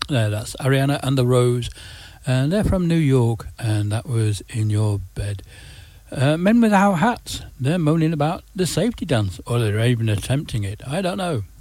There, that's Ariana and the Rose, and they're from New York, and that was In Your Bed. Men Without Hats, they're moaning about the safety dance, or they're even attempting it. I don't know.